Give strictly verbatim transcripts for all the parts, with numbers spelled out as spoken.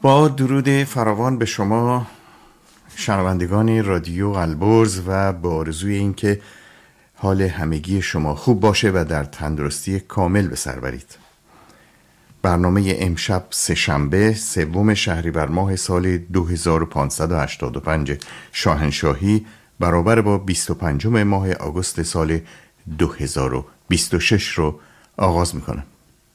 با درود فراوان به شما شنوندگان رادیو البرز و با آرزوی این که حال همگی شما خوب باشه و در تندرستی کامل به سر برید. برنامه امشب سه‌شنبه سوم شهریور ماه سال دو هزار و پانصد و هشتاد و پنج شاهنشاهی برابر با بیست و پنجم ماه آگوست سال دو هزار و بیست و شش رو آغاز میکنم.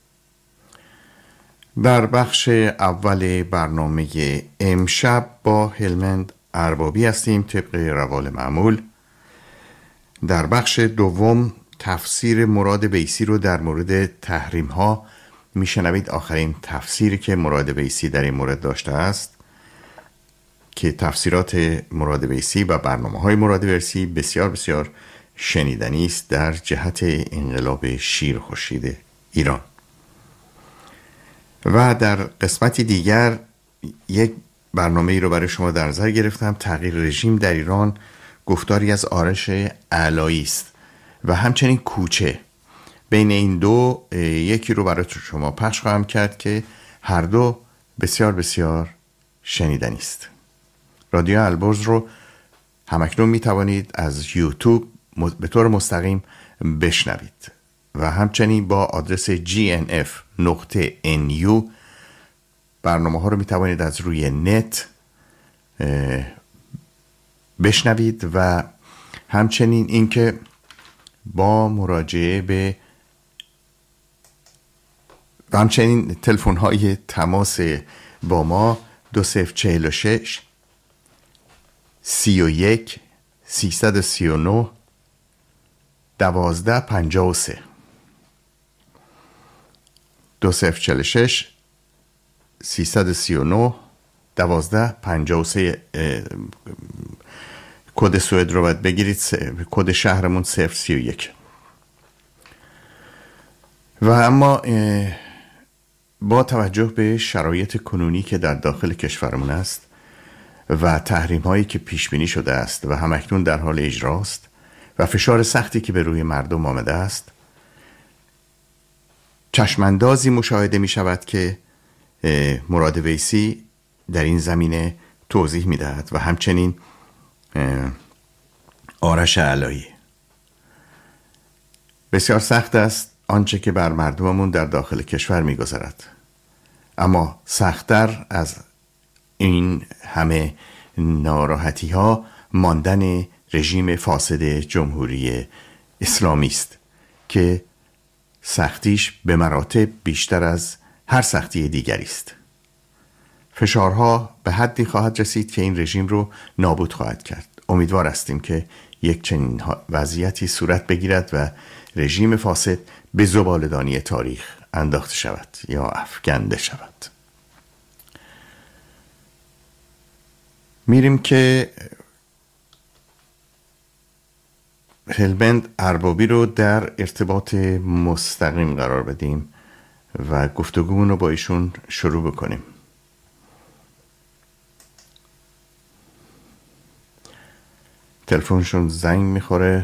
در بخش اول برنامه امشب با هلمند اربابی هستیم طبق روال معمول. در بخش دوم تفسیر مراد ویسی رو در مورد تحریم ها میشنوید، آخرین تفسیری که مراد ویسی در این مورد داشته است که تفسیرات مراد ویسی و برنامه های مراد ویسی بسیار بسیار شنیدنی است در جهت انقلاب شیر خورشید ایران. و در قسمتی دیگر یک برنامه ای رو برای شما در نظر گرفتم، تغییر رژیم در ایران، گفتاری از آرش علایی است و همچنین کوچه. بین این دو یکی رو برای شما پخش خواهم کرد که هر دو بسیار بسیار شنیدنی است. رادیو البرز رو همکنون می توانید از یوتیوب به طور مستقیم بشنوید و همچنین با آدرس جی ان اف نقطه ان یو برنامه ها رو می توانید از روی نت بشنوید و همچنین اینکه با مراجعه به و همچنین تلفن های تماس با ما دو صفر چهل و شش سی و یک سیصد و سی و نه دوازده پنجاه و سه دو صفر چهل و شش سیصد و سی و نه دوازده پنجاه و سه. کد سوئد رو باید بگیرید، کد شهرمون صفر سی و یک. و اما با توجه به شرایط کنونی که در داخل کشورمون است و تحریم هایی که پیش بینی شده است و همکنون در حال اجراست و فشار سختی که به روی مردم آمده است، چشماندازی مشاهده می شود که مراد ویسی در این زمینه توضیح می دهد و همچنین آرش علایی. بسیار سخت است آنچه که بر مردممون در داخل کشور می گذرد، اما سخت‌تر از این همه ناراحتی ها ماندن رژیم فاسد جمهوری اسلامی است که سختیش به مراتب بیشتر از هر سختی دیگری است. فشارها به حدی خواهد رسید که این رژیم رو نابود خواهد کرد. امیدوار هستیم که یک چنین وضعیتی صورت بگیرد و رژیم فاسد به زباله‌دانی تاریخ انداخته شود یا افکنده شود. میریم که هلمند اربابی رو در ارتباط مستقیم قرار بدیم و گفتگومون رو با ایشون شروع بکنیم. تلفنشون زنگ میخوره.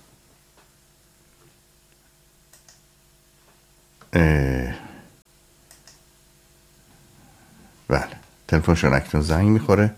بله، تلفنشون اکنون زنگ میخوره.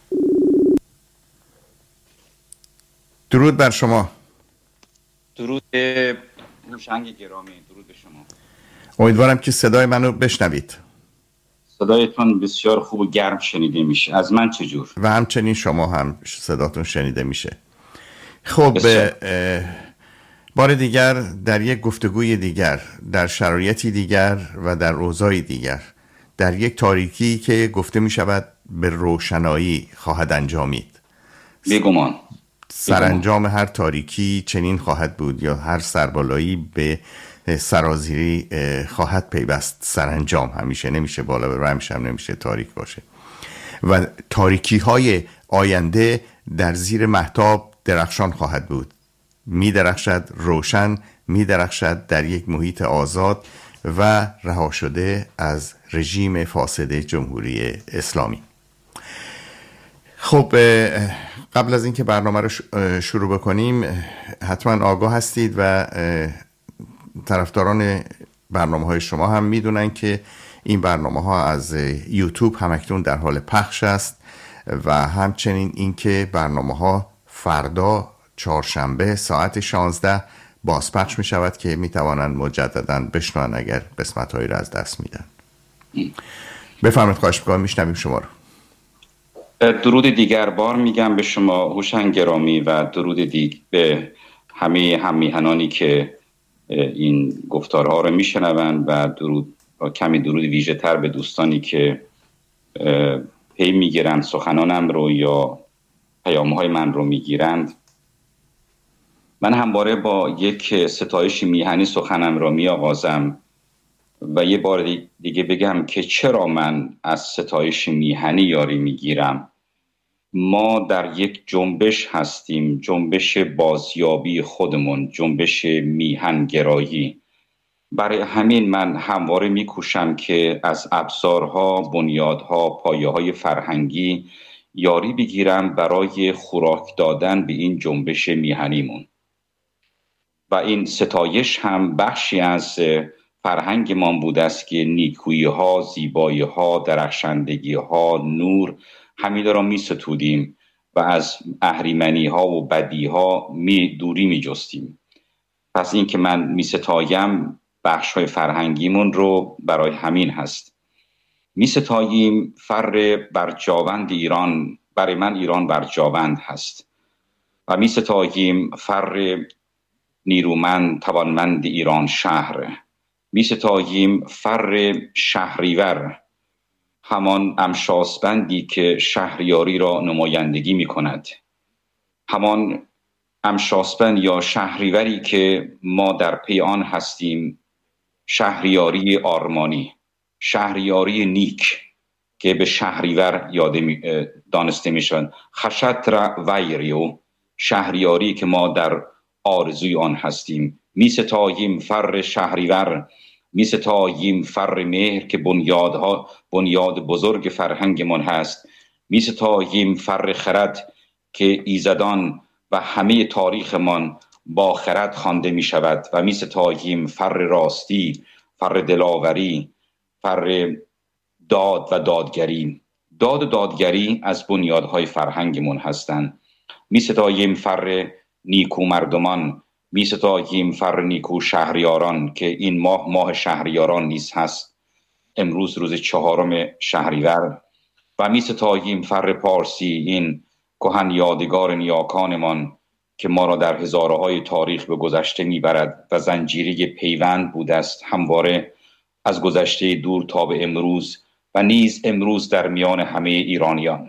درود بر شما. درود هوشنگ گرامی، درود به شما. امیدوارم که صدای منو بشنوید. صدایتون بسیار خوب و گرم شنیده میشه. از من چجور؟ و همچنین شما هم صداتون شنیده میشه. خب بار دیگر در یک گفتگوی دیگر، در شرایطی دیگر و در اوضاعی دیگر، در یک تاریکی که گفته میشود به روشنایی خواهد انجامید. بیگمان سرانجام هر تاریکی چنین خواهد بود یا هر سربالایی به سرازیری خواهد پیوست. سرانجام همیشه نمیشه بالا بره، همیشه هم نمیشه تاریک باشه و تاریکی های آینده در زیر مهتاب درخشان خواهد بود. می درخشد روشن، می درخشد در یک محیط آزاد و رها شده از رژیم فاسد جمهوری اسلامی. خب قبل از اینکه برنامه رو شروع بکنیم حتما آگاه هستید و طرفداران برنامه های شما هم میدونن که این برنامه ها از یوتیوب همکنون در حال پخش است و همچنین اینکه برنامه ها فردا چهارشنبه ساعت شانزده بازپخش می شود که می توانند مجددا بشنوند اگر قسمت هایی را از دست میدن. بفرمایید، خواهش می‌کنم، میشنویم شما رو. درود دیگر بار میگم به شما هوشنگ گرامی و درود دیگر به همه هم میهنانی که این گفتارها رو میشنوند و درود و کمی درود ویژه تر به دوستانی که پی میگیرند سخنانم رو یا پیام‌های من رو میگیرند. من همواره با یک ستایش میهنی سخنم را می آغازم و یه بار دیگه بگم که چرا من از ستایش میهنی یاری میگیرم. ما در یک جنبش هستیم، جنبش بازیابی خودمون، جنبش میهنگرایی. برای همین من همواره میکوشم که از ابزارها، بنیادها، پایه‌های فرهنگی یاری بگیرم برای خوراک دادن به این جنبش میهنیمون. و این ستایش هم بخشی از فرهنگ ما بوده است که نیکویی ها، زیبایی ها، درخشندگی ها، نور همین را می ستودیم و از اهریمنی ها و بدی ها می دوری می جستیم. پس این که من می ستایم بخش های فرهنگیمون رو برای همین هست. می ستاییم فر برجاوند ایران، برای من ایران برجاوند هست و می ستاییم فر نیرومند توانمند ایران شهر. می ستاییم فر شهریور، همان امشاسپندی که شهریاری را نمایندگی می کند، همان امشاسپند یا شهریوری که ما در پی آن هستیم، شهریاری آرمانی، شهریاری نیک که به شهریور یاد می دانسته می شود. خشتر ویریو، شهریاری که ما در آرزوی آن هستیم. می ستاییم فر شهریور، می ستاییم فر مهر که بنیادها بنیاد بزرگ فرهنگمان هست. می ستاییم فر خرد که ایزدان و همه تاریخمان با خرد خوانده می شود و می ستاییم فر راستی، فر دلاوری، فر داد و دادگری. داد و دادگری از بنیادهای فرهنگمان هستند. می ستاییم فر نیکو مردمان، می ستاییم فر نیکو شهریاران که این ماه ماه شهریاران نیز هست، امروز روز چهارم شهریور. و می ستاییم فر پارسی، این کهن یادگار نیاکانمان که ما را در هزارهای تاریخ به گذشته می برد و زنجیره پیوند بوده است همواره از گذشته دور تا به امروز و نیز امروز در میان همه ایرانیان.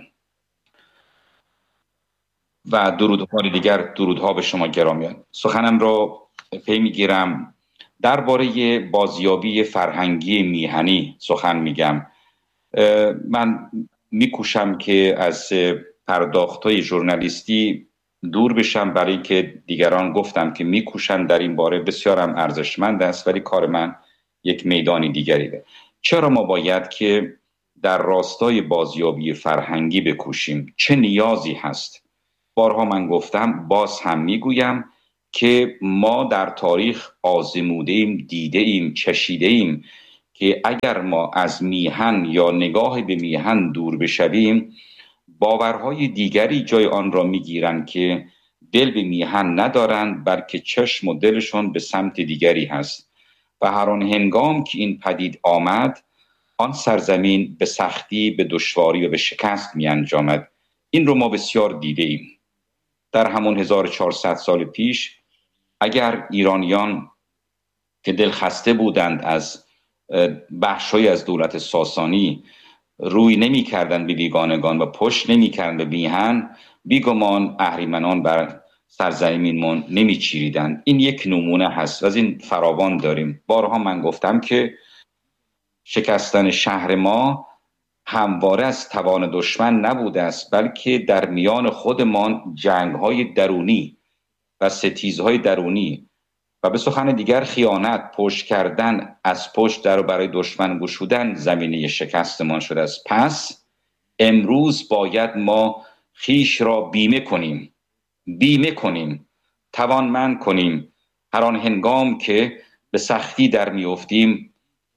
و درودها دیگر، درودها به شما گرامیان. سخنم را پی میگیرم درباره بازیابی فرهنگی میهنی سخن میگم. من میکوشم که از پرداخت‌های ژورنالیستی دور بشم، برای که دیگران گفتم که میکوشن در این باره، بسیارم ارزشمند است، ولی کار من یک میدانی دیگری ده. چرا ما باید که در راستای بازیابی فرهنگی بکوشیم؟ چه نیازی هست؟ بارها من گفتم، باز هم میگویم که ما در تاریخ آزموده ایم، دیده ایم، چشیده ایم که اگر ما از میهن یا نگاه به میهن دور بشویم، باورهای دیگری جای آن را میگیرند که دل به میهن ندارند، بلکه چشم و دلشون به سمت دیگری هست. و هر آن هنگام که این پدید آمد، آن سرزمین به سختی، به دشواری و به شکست می انجامد. این رو ما بسیار دیده ایم. در همون هزار و چهارصد سال پیش اگر ایرانیان که دل خسته بودند از بخشی از دولت ساسانی روی نمی کردند به بیگانگان و پشت نمی کردند به میهن، بیگمان اهریمنان بر سرزمینمون نمی چیریدند. این یک نمونه هست و از این فراوان داریم. بارها من گفتم که شکستن شهر ما همواره از توان دشمن نبوده است، بلکه در میان خودمان جنگ‌های درونی و ستیزهای درونی و به سخن دیگر خیانت، پشت کردن، از پشت در برای دشمن گشودن زمینه شکستمان شده است. پس امروز باید ما خیش را بیمه کنیم، بیمه کنیم، توانمند کنیم. هر آن هنگام که به سختی در میافتیم،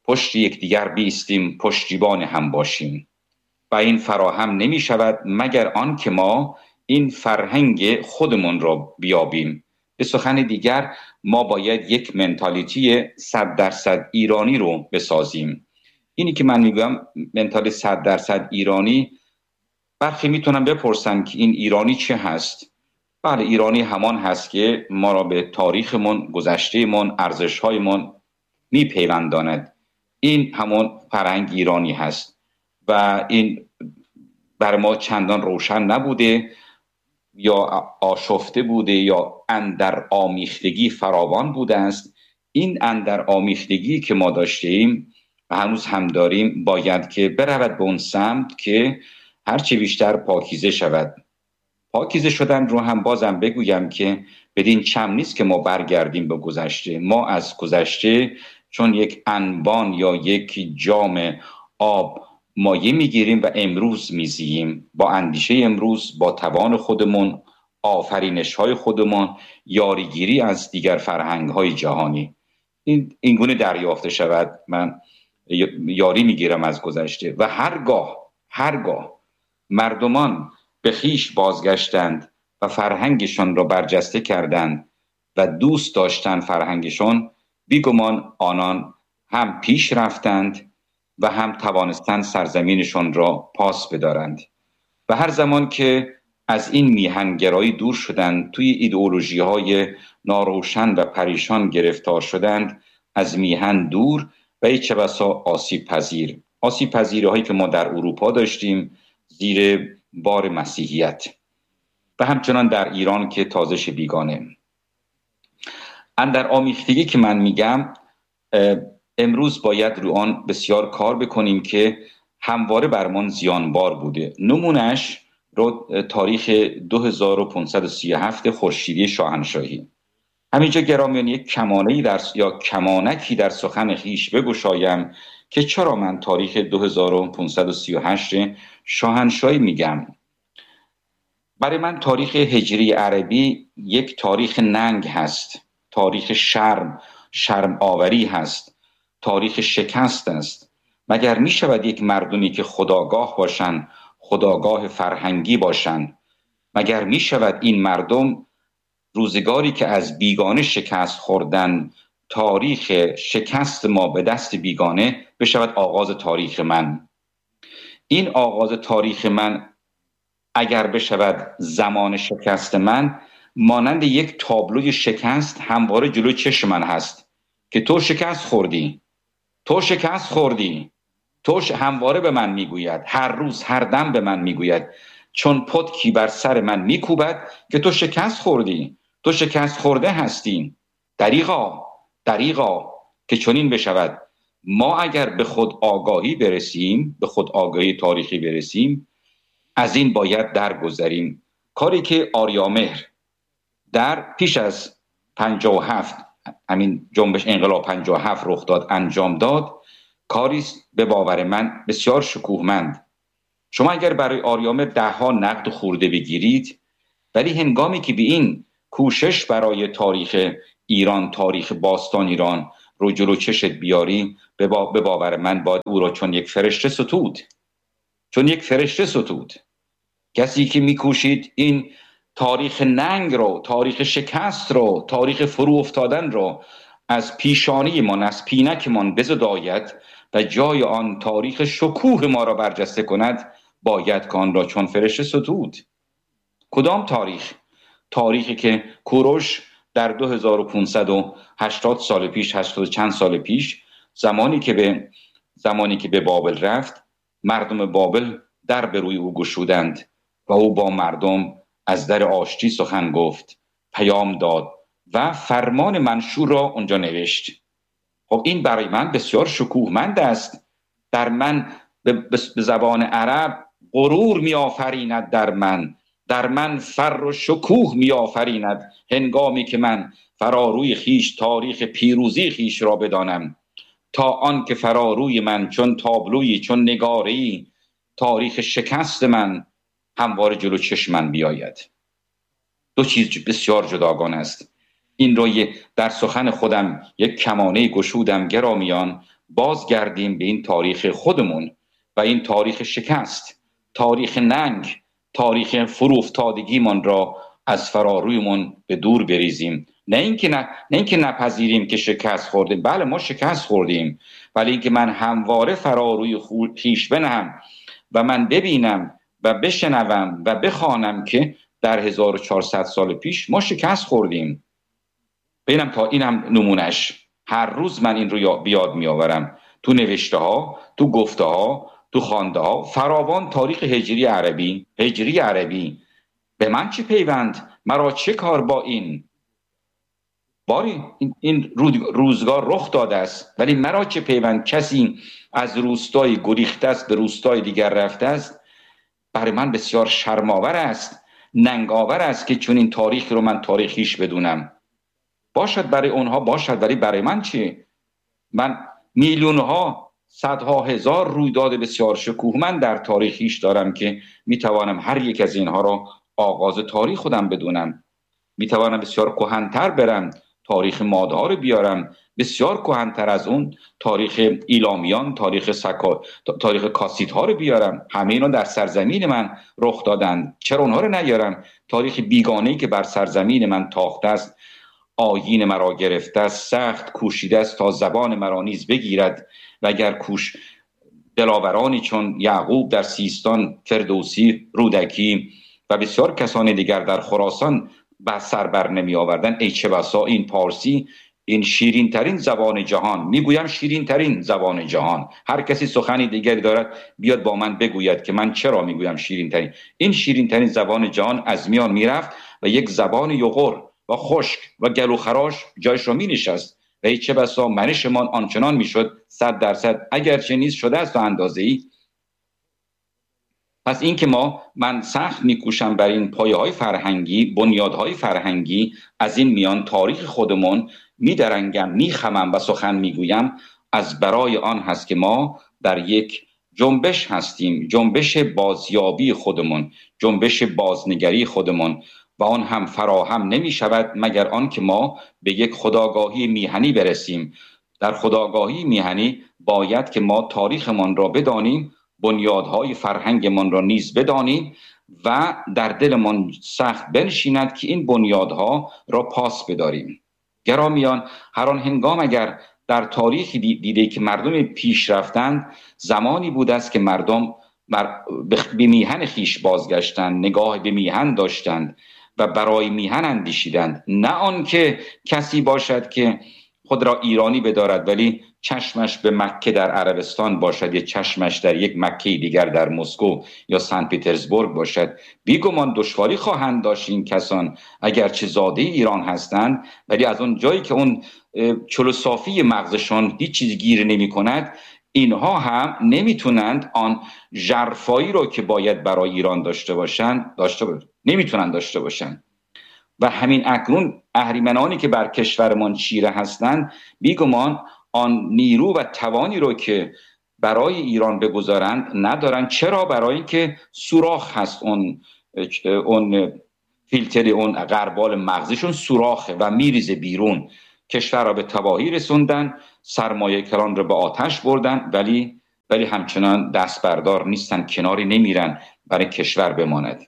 پشت یکدیگر بیستیم، پشتیبان هم باشیم و این فراهم نمی شود مگر آن که ما این فرهنگ خودمون را بیابیم. به سخن دیگر ما باید یک منتالیتی صد درصد ایرانی رو بسازیم. اینی که من میگم منتالیتی صد درصد ایرانی، برخی میتونن بپرسن که این ایرانی چه هست؟ بله، ایرانی همان هست که ما را به تاریخمون، گذشتهمون، ارزشهایمون میپیونداند. این همون فرهنگ ایرانی هست و این بر ما چندان روشن نبوده یا آشفته بوده یا اندر آمیختگی فراوان بوده است. این اندر آمیختگی که ما داشتیم و هنوز هم داریم باید که برود به اون سمت که هرچه بیشتر پاکیزه شود. پاکیزه شدن رو هم بازم بگویم که بدین چم نیست که ما برگردیم به گذشته. ما از گذشته چون یک انبان یا یک جام آب مایه میگیریم و امروز میزییم، با اندیشه امروز، با توان خودمون، آفرینش های خودمون، یاریگیری از دیگر فرهنگ های جهانی. این اینگونه دریافته شود. من یاری میگیرم از گذشته و هرگاه هرگاه مردمان به خیش بازگشتند و فرهنگشون را برجسته کردند و دوست داشتند فرهنگشون، بیگمان آنان هم پیش رفتند و هم توانستند سرزمینشون را پاس بدارند. و هر زمان که از این میهنگرایی دور شدند، توی ایدئولوژی های ناروشن و پریشان گرفتار شدند، از میهن دور و چه بسا آسیب پذیر آسیب پذیری هایی که ما در اروپا داشتیم زیر بار مسیحیت و همچنان در ایران که تازش بیگانه. اندر آمیختگی که من میگم امروز باید رو آن بسیار کار بکنیم که همواره برمان زیانبار بوده. نمونش رو تاریخ دو هزار و پانصد و سی و هفت خورشیدی شاهنشاهی. همینجا گرامیان یک کمانه‌ای در یا کمانکی در سخن خویش بگشایم که چرا من تاریخ دو هزار و پانصد و سی و هشت شاهنشاهی میگم. برای من تاریخ هجری عربی یک تاریخ ننگ هست، تاریخ شرم، شرم آوری هست، تاریخ شکست است. مگر می شود یک مردمی که خودآگاه باشن، خودآگاه فرهنگی باشن، مگر می شود این مردم روزگاری که از بیگانه شکست خوردن، تاریخ شکست ما به دست بیگانه بشود آغاز تاریخ من؟ این آغاز تاریخ من اگر بشود زمان شکست من، مانند یک تابلوی شکست همواره جلوی چشم من هست که تو شکست خوردی، تو شکست خوردی، تو ش... همواره به من میگوید، هر روز هر دم به من میگوید، چون پتکی بر سر من میکوبد که تو شکست خوردی، تو شکست خورده هستی. دریغا دریغا که چنین بشود. ما اگر به خود آگاهی برسیم، به خود آگاهی تاریخی برسیم، از این باید درگذریم. کاری که آریامهر در پیش از پنجاه و هفت، همین جنبش انقلاب پنجاه و هفت رخ داد، انجام داد، کاری به باور من بسیار شکوهمند. شما اگر برای آریامهر ده ها نقد خورده بگیرید، ولی هنگامی که به این کوشش برای تاریخ ایران، تاریخ باستان ایران رو جلو چشت بیاری، به باور من باید او را چون یک فرشته ستود، چون یک فرشته ستود. کسی که میکوشید این تاریخ ننگ رو، تاریخ شکست رو، تاریخ فرو افتادن رو از پیشانی من، از پینک من بزداید و جای آن تاریخ شکوه ما را برجسته کند، باید کان را چون فرشته ستود. کدام تاریخ؟ تاریخی که کوروش در دو هزار و پانصد و هشتاد سال پیش، هشتاد چند سال پیش، زمانی که به زمانی که به بابل رفت، مردم بابل در به روی او گشودند و او با مردم از در آشتی سخن گفت، پیام داد و فرمان منشور را اونجا نوشت. خب این برای من بسیار شکوهمند است. در من به زبان عرب غرور می آفریند، در من در من فر و شکوه می آفریند هنگامی که من فراروی خیش تاریخ پیروزی خیش را بدانم، تا آن که فراروی من چون تابلویی، چون نگاره‌ای، تاریخ شکست من همواره جلو چشم من بیاید. دو چیز بسیار جداگانه است. این رو در سخن خودم یک کمانه گشودم گرامیان، بازگردیم به این تاریخ خودمون و این تاریخ شکست، تاریخ ننگ، تاریخ فروفتادگیمان را از فرارویمون به دور بریزیم. نه اینکه نه نه اینکه نپذیریم که شکست خوردیم. بله ما شکست خوردیم، ولی اینکه من همواره فراروی خویش بنهم و من ببینم و بشنوم و بخوانم که در هزار و چهارصد سال پیش ما شکست خوردیم. ببینم تا اینم نمونش. هر روز من این رو بیاد میآورم، تو نوشته ها، تو گفته ها، تو خوانده ها، فراوان تاریخ هجری عربی هجری عربی. به من چه پیوند؟ مرا چه کار با این؟ باری این, این روزگار رخ داده است، ولی مرا چه پیوند؟ کسی از روستای گریخته است به روستای دیگر رفته است. برای من بسیار شرم‌آور است، ننگاور است که چون این تاریخ رو من تاریخیش بدونم. باشد برای اونها باشد، ولی برای من چی؟ من میلیون‌ها، صدها هزار رویداد بسیار شکوهمند در تاریخیش دارم که میتوانم هر یک از اینها را آغاز تاریخ خودم بدونم. میتوانم بسیار کهن‌تر برم، تاریخ مادها رو بیارم، بسیار کهن‌تر از اون تاریخ ایلامیان، تاریخ سکا، تاریخ کاسیدها رو بیارم. همه اینا در سرزمین من رخ دادند، چرا اونها رو نیارم؟ تاریخ بیگانه‌ای که بر سرزمین من تاخته است، آیین مرا گرفته است، سخت کوشیده است تا زبان مرا نیز بگیرد. و اگر کوش دلاورانی چون یعقوب در سیستان، فردوسی، رودکی و بسیار کسان دیگر در خراسان به سر بر نمی آوردن، ای چه بسا این پارسی، این شیرین ترین زبان جهان، میگویم شیرین ترین زبان جهان. هر کسی سخنی دیگری دارد بیاد با من بگوید که من چرا میگویم شیرین ترین. این شیرین ترین زبان جهان از میان میرفت و یک زبان یغر و خشک و گلوخراش جایش را می نشست و ای چه بسا منشمان آنچنان میشد صد درصد اگرچه نیز شده است و اندازه ای. پس این که ما من سخت میکوشم بر این پایه‌های فرهنگی، بنیادهای فرهنگی از این میان تاریخ خودمون میدرنگم، میخمم و سخن میگویم، از برای آن هست که ما در یک جنبش هستیم، جنبش بازیابی خودمون، جنبش بازنگری خودمون، و آن هم فراهم نمی شود مگر آن که ما به یک خودآگاهی میهنی برسیم. در خودآگاهی میهنی باید که ما تاریخمان را بدانیم، بنیادهای فرهنگمان را نیز بدانیم و در دلمان سخت بنشیند که این بنیادها را پاس بداریم. گرامیان، هر آن هنگام اگر در تاریخی دیده که مردم پیش رفتند، زمانی بود است که مردم به میهن خیش بازگشتند، نگاه به میهن داشتند و برای میهن اندیشیدند. نه آن که کسی باشد که خود را ایرانی بدارد ولی چشمش به مکه در عربستان باشد، یا چشمش در یک مکه دیگر در مسکو یا سن پترزبورگ باشد. بیگمان دشواری خواهند داشت این کسان، اگرچه زاده ایران هستند، ولی از اون جایی که اون چلو صافی مغزشون هیچ چیز گیر نمی کند، اینها هم نمیتونند آن ژرفایی رو که باید برای ایران داشته باشند داشته باشند نمیتونند داشته باشند. و همین اکنون اهریمنانی که بر کشورمان چیره هستند، بیگمان آن نیرو و توانی رو که برای ایران بگذارند ندارند. چرا؟ برای اینکه سوراخ هست، اون اون فیلتر اون غربال مغزشون سوراخه و میریزه بیرون. کشور را به تباهی رسوندن، سرمایه کلان را به آتش بردن، ولی ولی همچنان دست بردار نیستن، کناری نمیرن برای کشور بماند.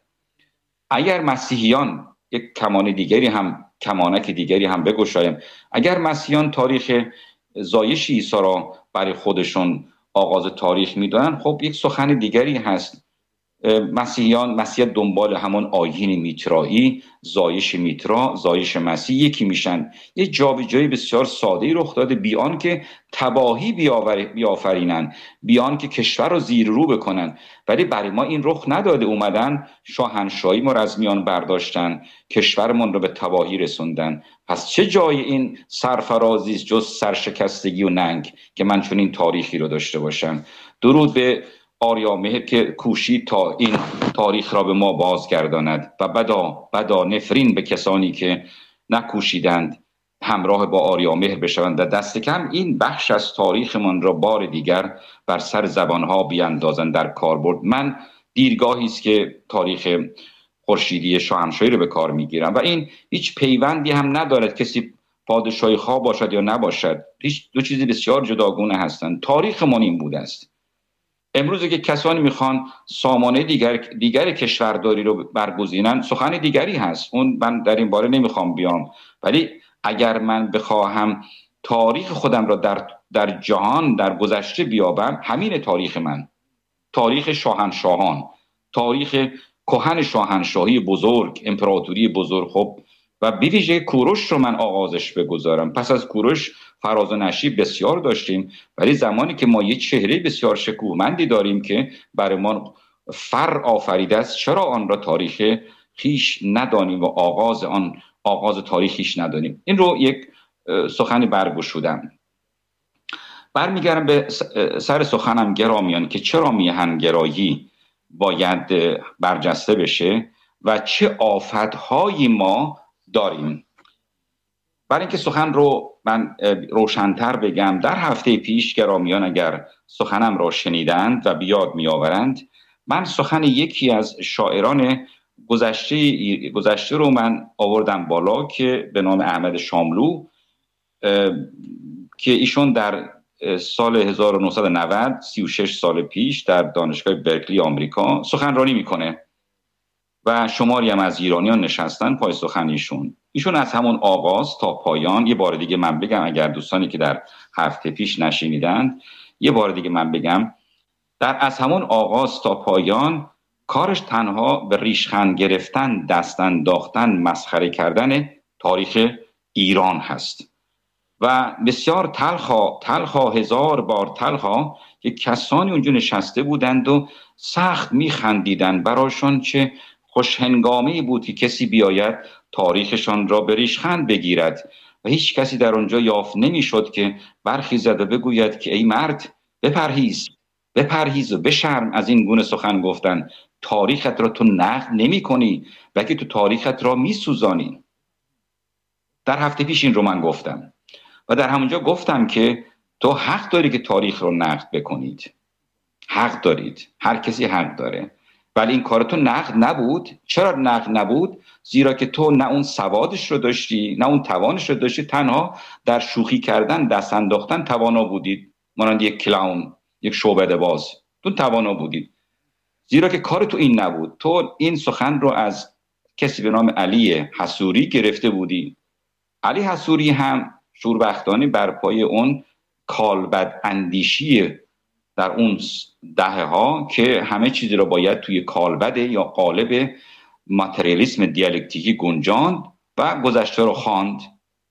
اگر مسیحیان، یک کمان دیگری هم کمانک دیگری هم بگشایم، اگر مسیحیان تاریخ زایش عیسی را برای خودشون آغاز تاریخ میدونن، خب یک سخن دیگری هست. مسیحیان مسیحیت دنبال همون آیین میترایی، زایش میترا، زایش مسیح یکی میشن. یه جابجایی بسیار ساده‌ای رخ داده، بیان که تباهی بیافرینن، بیان که کشور رو زیر رو بکنن. ولی برای ما این رخ نداده. اومدن شاهنشاهی ما رو از میان برداشتن، کشورمون رو به تباهی رسوندن. پس چه جای این سرفرازی جز سرشکستگی و ننگ که من چون این تاریخی رو داشته باشم؟ درود به آریامهر که کوشید تا این تاریخ را به ما بازگرداند و بدا بدا نفرین به کسانی که نکوشیدند همراه با آریامهر بشوند و دست کم این بخش از تاریخمان را بار دیگر بر سر زبانها بیاندازند در کاربرد. من دیرگاهی است که تاریخ خورشیدی شاهنشاهی رو به کار میگیرم و این هیچ پیوندی هم ندارد. کسی پادشاهی خواه باشد یا نباشد، هیچ دو چیزی بسیار جداگونه هستند. تاریخمان این بوده است. امروز که کسانی میخوان سامانه دیگر دیگر کشورداری رو برگزینن، سخن دیگری هست، اون من در این باره نمیخوام بیام. ولی اگر من بخواهم تاریخ خودم را در در جهان در گذشته بیابم، همین تاریخ من، تاریخ شاهنشاهان، تاریخ کهن شاهنشاهی بزرگ، امپراتوری بزرگ. خب و به ویژه کوروش رو من آغازش بگذارم. پس از کوروش فراز و نشیب بسیار داشتیم، ولی زمانی که ما یه چهره بسیار شکوهمندی داریم که برای ما فر آفریده است، چرا آن را تاریخ خیش ندانیم و آغاز آن آغاز تاریخیش ندانیم؟ این رو یک سخنی برگشودم. برمیگردم به سر سخنم گرامیان که چرا میهنگرایی باید برجسته بشه و چه آفت‌هایی ما داریم. برای اینکه سخن رو من روشن‌تر بگم، در هفته پیش گرامیان اگر سخنم را شنیدند و بیاد میآورند، من سخن یکی از شاعران گذشته گذشته رو من آوردم بالا که به نام احمد شاملو، که ایشون در سال هزار و نهصد و نود، سی و شش سال پیش، در دانشگاه برکلی آمریکا سخنرانی میکنه و شماری هم از ایرانیان نشستن پای سخن ایشون. ایشون از همون آغاز تا پایان، یه بار دیگه من بگم اگر دوستانی که در هفته پیش نشنیدند، یه بار دیگه من بگم، در از همون آغاز تا پایان کارش تنها به ریشخند گرفتن، دست انداختن، مسخره کردن تاریخ ایران هست و بسیار تلخا تلخا هزار بار تلخا که کسانی اونجا نشسته بودند و سخت میخندیدند. براشون چه خوشهنگامی بود که کسی بیاید تاریخشان را به ریشخند بگیرد و هیچ کسی در اونجا یافت نمیشد که برخیزد و بگوید که ای مرد بپرهیز بپرهیز و بشرم از این گونه سخن گفتن. تاریخت را تو نقد نمی کنی بلکه تو تاریخت را می سوزانی. در هفته پیش این رو من گفتم و در همونجا گفتم که تو حق داری که تاریخ رو نقد بکنید، حق دارید، هر کسی حق داره، ولی این کار تو نقد نبود. چرا نقد نبود؟ زیرا که تو نه اون سوادش رو داشتی نه اون توانش رو داشتی، تنها در شوخی کردن، دست انداختن توانا بودید، مانند یک کلاون، یک شعبده باز. تو توانا بودید زیرا که کار تو این نبود. تو این سخن رو از کسی به نام علی حصوری گرفته بودی. علی حصوری هم شوربختانه بر پای اون کالبد اندیشی در اون دهه ها که همه چیزی رو باید توی کالبد یا قالب ماتریالیسم دیالکتیکی گنجاند و گذشته رو خواند،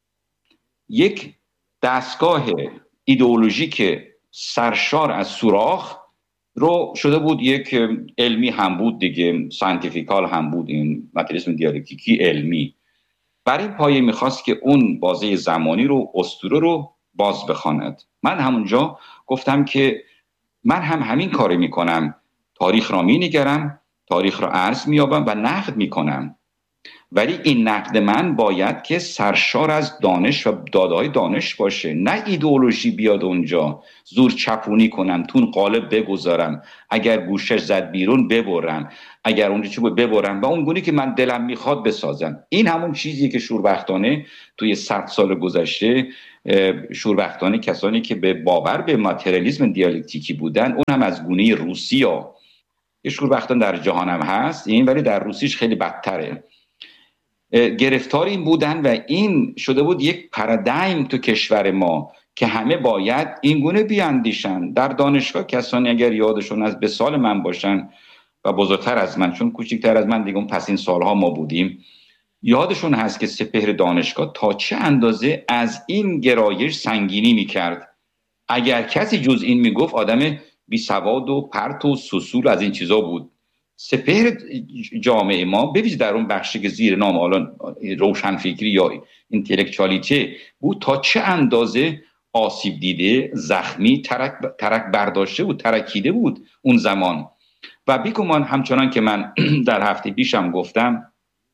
یک دستگاه ایدئولوژیک سرشار از سوراخ رو شده بود. یک علمی هم بود دیگه، ساینتیفیکال هم بود، این ماتریالیسم دیالکتیکی علمی. برای پایه میخواست که اون بازه زمانی رو، اسطوره رو باز بخواند. من همونجا گفتم که من هم همین کاری میکنم، تاریخ را مینگرم، تاریخ را عرض میابم و نقد میکنم، ولی این نقد من باید که سرشار از دانش و داده‌های دانش باشه، نه ایدئولوژی بیاد اونجا زور چپونی کنم، تون قالب بگذارم، اگر گوشش زد بیرون ببرم، اگر اونجا چی بود ببرم و اون گونه که من دلم میخواد بسازم. این همون چیزیه که شوربختانه توی صد سال گذشته شوربختانه کسانی که به باور به ماتریالیسم دیالکتیکی بودن، اون هم از گونه روسیا، یه شوربختان در جهان هم هست این، ولی در روسیش خیلی بدتره، گرفتار این بودن و این شده بود یک پارادایم تو کشور ما که همه باید این گونه بیاندیشن. در دانشگاه کسانی اگر یادشون از به سال من باشن و بزرگتر از من، چون کوچکتر از من دیگه اون پس این سالها ما بودیم، یادشون هست که سپهر دانشگاه تا چه اندازه از این گرایش سنگینی میکرد. اگر کسی جز این میگفت آدم بی سواد و پرت و سوسول از این چیزا بود. سپهر جامعه ما ببینید در اون بخشی که زیر نام الان روشنفکری یا اینتלקچوالیته بود تا چه اندازه آسیب دیده، زخمی، ترک ترک برداشته بود، ترکیده بود اون زمان. و بیگمان همچنان که من در هفته پیشم گفتم،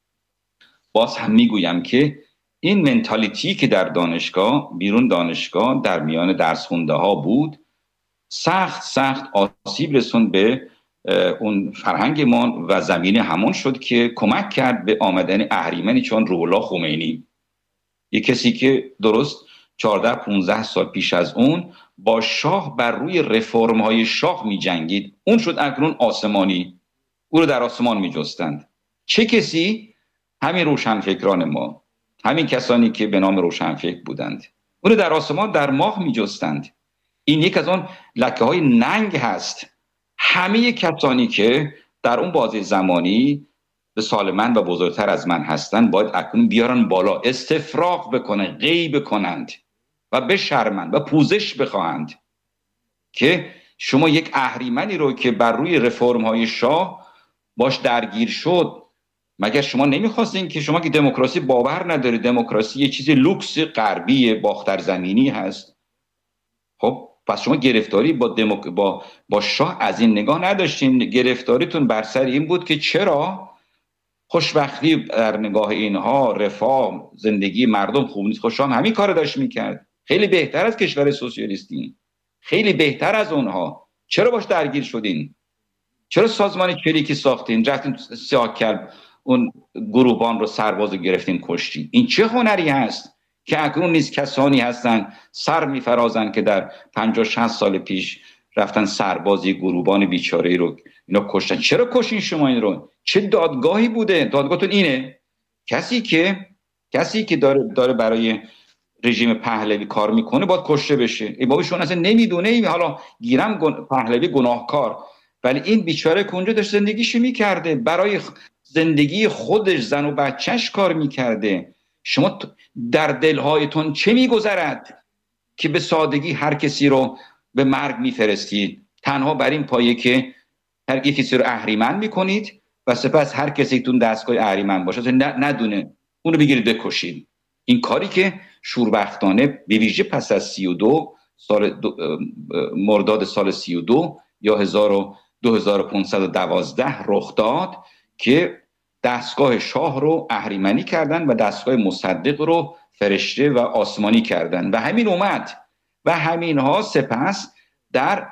باز هم میگویم که این منتالیتی که در دانشگاه، بیرون دانشگاه، در میان درس خونده ها بود، سخت سخت آسیب رسوند به اون فرهنگمان و زمینه همون شد که کمک کرد به آمدن اهریمنی چون روح الله خمینی. یه کسی که درست چهارده پانزده سال پیش از اون با شاه بر روی رفرم های شاه می جنگید، اون شد اکنون آسمانی، او رو در آسمان می جستند. چه کسی؟ همین روشنفکران ما، همین کسانی که به نام روشنفکر بودند، او رو در آسمان در ماه می جستند. این یک از آن لکه های ننگ هست. همه کسانی که در اون بازه زمانی به سال من و بزرگتر از من هستند باید اکنون بیارن بالا، استفراغ بکنند، غیب کنند و بشرمند و پوزش بخواهند که شما یک اهریمنی رو که بر روی رفرم های شاه باش درگیر شد، مگر شما نمیخواستین که شما که دموکراسی باور نداری، دموکراسی یه چیز لوکس غربی باختر زمینی هست، خب پس شما گرفتاری با دموک... با با شاه از این نگاه نداشتین. گرفتاریتون بر سر این بود که چرا خوشبختی در نگاه اینها، رفاه، زندگی مردم خوب نیست. خوشام همین کار داشت میکرد، خیلی بهتر از کشور سوسیالیستی، خیلی بهتر از اونها. چرا باش درگیر شدین؟ چرا سازمان چریکی ساختین، رفتین سیاه کلب اون گروهبان رو سرباز رو گرفتین کشتین؟ این چه هنری هست که اکنون نیز کسانی هستن سر میفرازن که در پنجاه شصت سال پیش رفتن سربازی گروهبان بیچاره رو اینا کشتن؟ چرا کشین شما این رو؟ چه دادگاهی بوده؟ دادگاهتون اینه؟ کسی که کسی که داره داره برای رژیم پهلوی کار میکنه باید کشته بشه. ای بابا شما اصلا نمیدونه، حالا گیرم گن... پهلوی گناهکار، ولی این بیچاره که اونجا داشت زندگیشو میکرده، برای زندگی خودش، زن و بچهش کار میکرده. شما در دلهایتون چه میگذرد که به سادگی هر کسی رو به مرگ میفرستید، تنها بر این پایه که هر کسی رو اهریمن میکنید و سپس هر کسی که تون دستگاه اهریمن باشه ندونه اونو بگیرید بکشید. این کاری که شوربختانه به ویژه پس از سی و دو سال دو مرداد سال سی و دو یا دو هزار و پانصد و دوازده رخ داد که دستگاه شاه رو اهریمنی کردن و دستگاه مصدق رو فرشته و آسمانی کردن و همین اومد و همین ها سپس در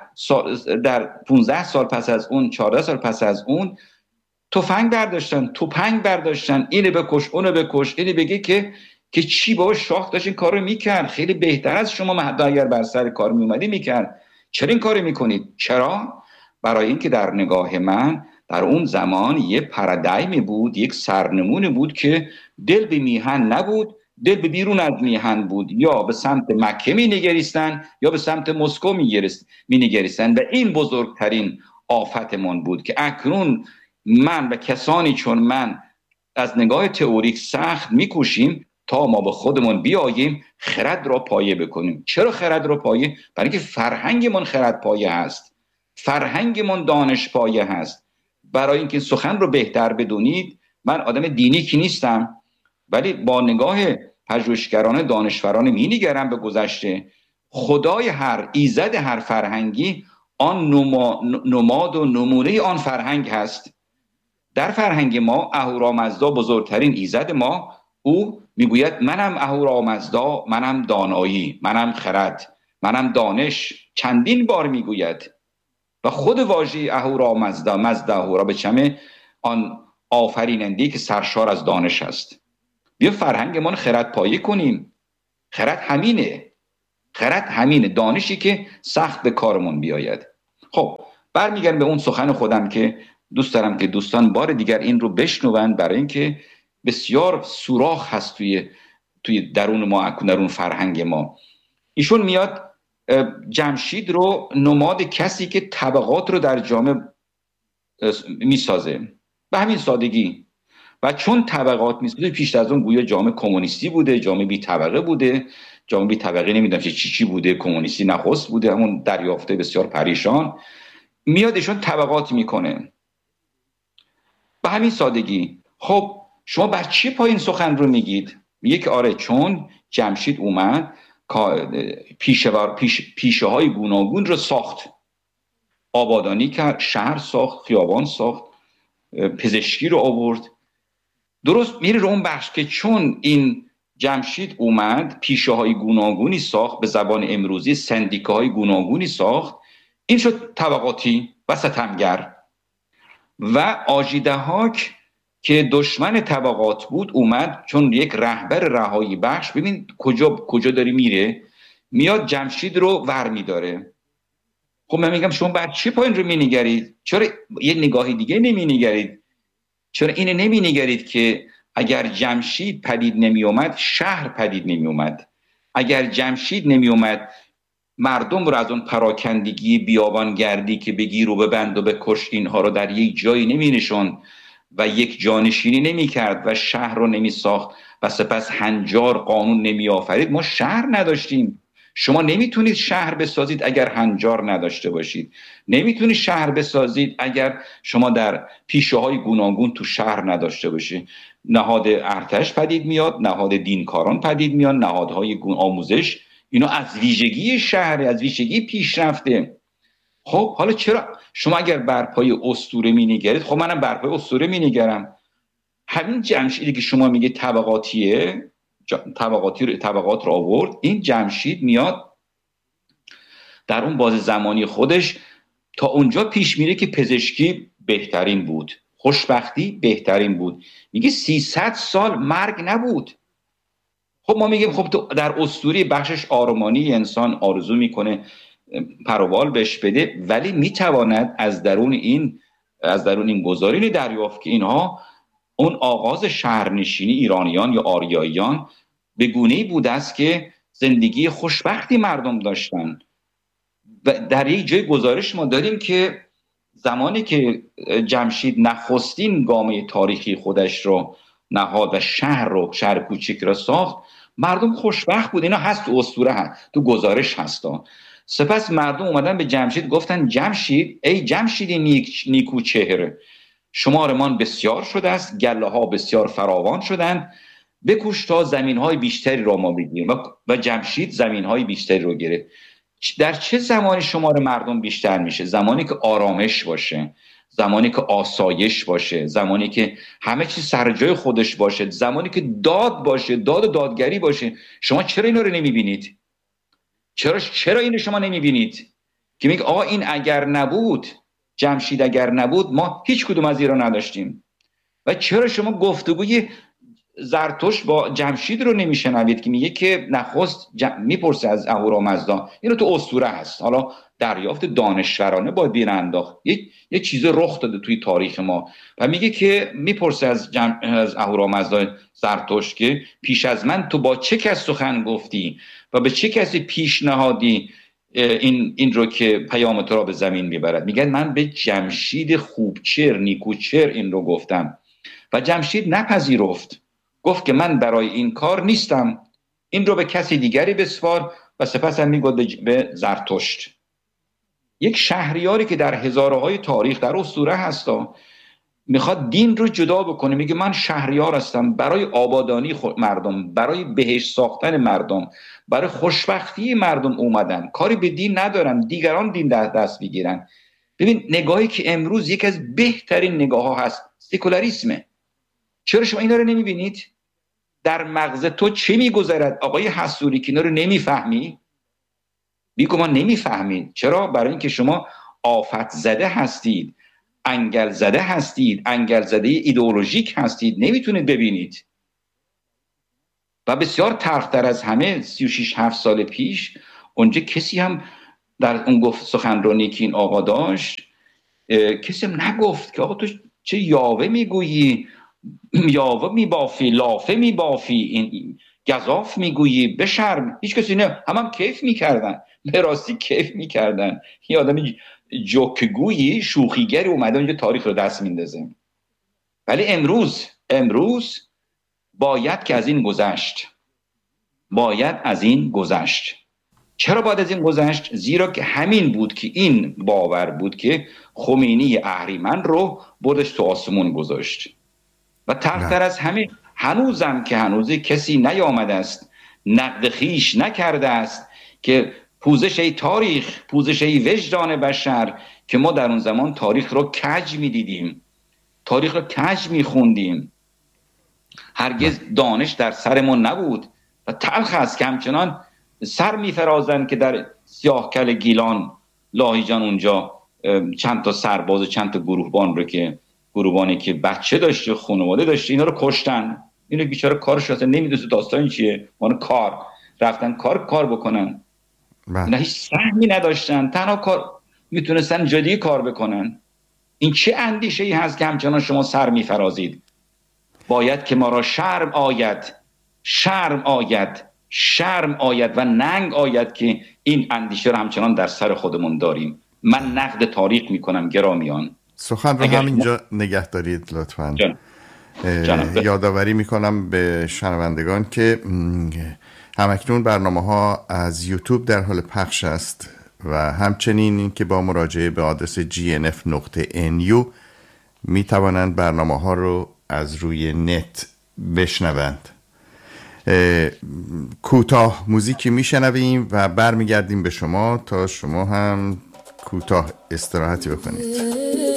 در پانزده سال پس از اون، چهارده سال پس از اون تفنگ برداشتن، توپنگ برداشتن، اینو بکش اونو بکش، اینو بگی که که چی بابا شاه داشت این کارو میکرد، خیلی بهتر از شما مهدا اگر بر سر کار میومدی میکرد. چرا این کارو میکنید؟ چرا؟ برای اینکه در نگاه من در اون زمان یه پارادایمی بود، یک سرنمونی بود که دل به میهن نبود، دل به بیرون از میهن بود. یا به سمت مکه می نگریستن یا به سمت مسکو می نگریستن و این بزرگترین آفتمان بود که اکنون من و کسانی چون من از نگاه تئوریک سخت میکوشیم تا ما به خودمون بیاییم خرد را پایه بکنیم. چرا خرد را پایه؟ برای اینکه فرهنگمون خرد پایه هست، فرهنگمون دانش پایه هست. برای اینکه سخن رو بهتر بدونید، من آدم دینی که نیستم ولی با نگاه پژوهشگران دانشورانه می‌نگرم به گذشته. خدای هر ایزد هر فرهنگی آن نما، نماد و نمونه آن فرهنگ هست. در فرهنگ ما اهورامزدا بزرگترین ایزد ما، او میگوید منم اهورامزدا، منم دانایی، منم خرد، منم دانش، چندین بار میگوید. و خود واژه اهورامزدا، مزدا اهورا به چمه آن آفریننده که سرشار از دانش است. بیا فرهنگمان خرد پایه کنیم. خرد همینه، خرد همینه، دانشی که سخت به کارمون بیاید. خب برمیگردم به اون سخن خودم که دوست دارم که دوستان بار دیگر این رو بشنوند، برای اینکه بسیار سوراخ هست توی توی درون ما، درون فرهنگ ما. ایشون میاد جمشید رو نماد کسی که طبقات رو در جامعه میسازه به همین سادگی. و چون طبقات میسازه، پیش از اون گویا جامعه کمونیستی بوده، جامعه بی طبقه بوده، جامعه بی طبقه نمیدونم چی چی بوده، کمونیستی نخست بوده، همون دریافته بسیار پریشان. میاد ایشون طبقات میکنه به همین سادگی. خب شما بر چی پایین سخن رو میگید؟ میگه که آره چون جمشید اومد پیشه, پیش، پیشه های گوناگون رو ساخت، آبادانی کرد، شهر ساخت، خیابان ساخت، پزشکی رو آورد. درست میره رو اون بخش که چون این جمشید اومد پیشه های گوناگونی ساخت، به زبان امروزی سندیکاهای گوناگونی ساخت، این شد طبقاتی و ستمگر. و آژیدهاک که دشمن طبقات بود اومد چون یک رهبر رهایی بخش، ببین کجا کجا داری میره، میاد جمشید رو ور میداره. خب من میگم شما بعد چی پایین رو مینگرید؟ چرا یه نگاهی دیگه نمینگرید؟ چرا اینه نمینگرید که اگر جمشید پدید نمی اومد شهر پدید نمی اومد؟ اگر جمشید نمی اومد مردم رو از اون پراکندگی بیابانگردی که بگیر و ببند و بکش اینها رو در یک جایی نمی نشون و یک جانشینی نمی کرد و شهر رو نمی ساخت و سپس هنجار قانون نمی آفرید، ما شهر نداشتیم. شما نمیتونید شهر بسازید اگر هنجار نداشته باشید. نمیتونید شهر بسازید اگر شما در پیشه های گوناگون تو شهر نداشته باشید. نهاد ارتش پدید میاد، نهاد دینکاران پدید میاد، نهادهای آموزش، اینا از ویژگی شهر، از ویژگی پیشرفته. خب حالا چرا شما اگر برپای اسطوره مینگرید، خب منم برپای اسطوره مینگرم. همین جمشیدی که شما میگه طبقاتیه، طبقاتی طبقات را آورد، این جمشید میاد در اون باز زمانی خودش تا اونجا پیش میره که پزشکی بهترین بود، خوشبختی بهترین بود. میگه سیصد سال مرگ نبود. خب ما میگیم خب تو در اسطوره بخشش آرمانی انسان آرزو میکنه پروبال بهش بده، ولی میتواند از درون این از درون این گزارینی دریافت که اینها اون آغاز شهرنشینی ایرانیان یا آریاییان به گونه‌ای بوده است که زندگی خوشبختی مردم داشتن. و در یک جای گزارش ما داریم که زمانی که جمشید نخستین گامه تاریخی خودش رو نهاد و شهر رو شهر کوچیک را ساخت، مردم خوشبخت بود. اینا هست تو اسطوره، هست تو گزارش هستا. سپس مردم اومدن به جمشید گفتن جمشید، ای جمشید نیک نیکو چهره، شمارمان بسیار شده است، گله ها بسیار فراوان شدن، بکوش تا زمین های بیشتری را ما بگیریم. و, و جمشید زمین های بیشتری رو گرفت. در چه زمانی شمار مردم بیشتر میشه؟ زمانی که آرامش باشه، زمانی که آسایش باشه، زمانی که همه چیز سر جای خودش باشه، زمانی که داد باشه، داد و دادگری باشه. شما چرا اینا رو نمیبینید؟ چرا چرا اینو شما نمیبینید که میگه آقا این اگر نبود، جمشید اگر نبود ما هیچ کدوم از ایران نداشتیم؟ و چرا شما گفتگوی زرتشت با جمشید رو نمیشنوید که میگه که نخست جم... میپرسه از اهورامزدا، اینو تو اسطوره هست، حالا دریافت دانشورانه باید بین انداخت، یک یه چیز رخ داده توی تاریخ ما و میگه که میپرسه از جم... از اهورامزدا زرتشت که پیش از من تو با چه کس سخن گفتی و به چه کسی پیشنهادی این این رو که پیام تو را به زمین میبرد؟ میگن من به جمشید خوبچر نیکوچر این رو گفتم و جمشید نپذیرفت، گفت که من برای این کار نیستم، این رو به کسی دیگری بسپار و سپس هم میگفت به زرتشت. یک شهریاری که در هزارهای تاریخ در اسطوره هستا میخواد دین رو جدا بکنه، میگه من شهریار هستم، برای آبادانی مردم، برای بهشت ساختن مردم، برای خوشبختی مردم اومدن، کاری به دین ندارم، دیگران دین دست بگیرن. ببین نگاهی که امروز یکی از بهترین نگاه ها هست سکولاریسمه. چرا شما اینا رو نمیبینید؟ در مغز تو چه میگذرد؟ آقای حسوری که اینا رو نمیفهمی؟ بیگو ما نمیفهمید. چرا؟ برای اینکه شما آفت زده هستید، انگل زده هستید، انگل زده ایدئولوژیک هستید، نمیتونید ببینید. و بسیار تلختر از همه سی و شش هفت سال پیش اونجا کسی هم در اون گفت سخنرانی که این آقا داشت، کسی هم نگفت که آقا تو چه یاوه میگویی، یاوه میبافی، لافه میبافی، این گزاف میگویی، بشرم. هیچ کسی نه، هم هم کیف میکردن، به راستی کیف میکردن. یه آدم جوکگویی شوخیگری اومده اونجا تاریخ رو دست میندازه. ولی امروز امروز باید که از این گذشت، باید از این گذشت. چرا باید از این گذشت؟ زیرا که همین بود که این باور بود که خمینی اهریمن رو بردش تو آسمون گذاشت. و تلختر از همه هنوزم که هنوز کسی نیامده است، نقد خیش نکرده است که پوزش ای تاریخ، پوزش ای وجدان بشر، که ما در اون زمان تاریخ رو کج میدیدیم، تاریخ رو کج میخوندیم، هرگز دانش در سرمون نبود. و تلخ است که همچنان سر میفرازن که در سیاهکل گیلان لاهیجان اونجا چند تا سرباز چند تا گروهبان رو که گروبانی که بچه داشته، خانواده داشته، اینا رو کشتن. اینو بیچاره کارش اصلا نمیدونه داستان چیه، اون کار رفتن کار کار بکنن. اینا هیچ سهمی نداشتن، تنها کار میتونستن جدی کار بکنن. این چه اندیشه ای هست که همچنان شما سر میفرازید؟ باید که ما را شرم آید، شرم آید، شرم آید و ننگ آید که این اندیشه رو همچنان در سر خودمون داریم. من نقد تاریخ میکنم گرامیان. سخن رو همینجا نگه دارید لطفاً. یادآوری میکنم به شنوندگان که همکنون برنامه ها از یوتیوب در حال پخش است و همچنین این که با مراجعه به آدرس جی ان اف نقطه ان یو می توانند برنامه ها رو از روی نت بشنوند. کوتاه موزیکی میشنویم و برمیگردیم به شما تا شما هم کوتاه استراحتی بکنید.